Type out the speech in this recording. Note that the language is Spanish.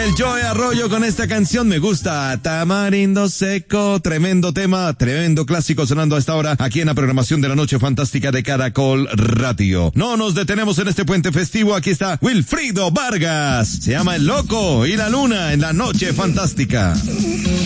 el Joe Arroyo con esta canción Me Gusta, Tamarindo Seco, tremendo tema, tremendo clásico sonando a esta hora aquí en la programación de la Noche Fantástica de Caracol Radio. No nos detenemos en este puente festivo, aquí está Wilfrido Vargas, se llama El Loco y la Luna en la Noche Fantástica.